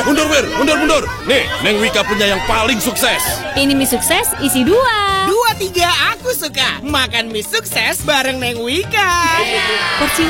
Mundur, Wir. Mundur. Nih, Neng Wika punya yang paling sukses. Ini mie sukses isi 2. 2, 3, aku suka. Makan mie sukses bareng Neng Wika. Porsinya